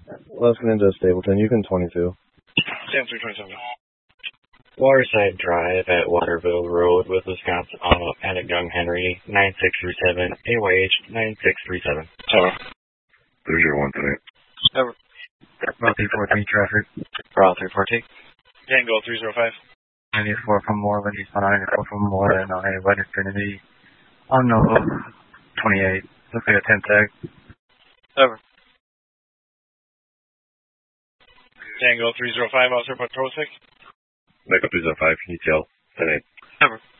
Let's get into Stapleton. You can 22. Sam 327. Waterside Drive at Waterville Road with Wisconsin Auto at Young Henry, 9637, AYH 9637. Over. 301 tonight. Over. Route 314 traffic. Route 314. Tango 305. 94 from Moreland, eastbound 94 from Moreland, on a West Infinity. On Nova, 28. Looks like a 10 tag. Over. Tango 305, Officer Patrol 6. Backup 305, ETL 10-8. Over.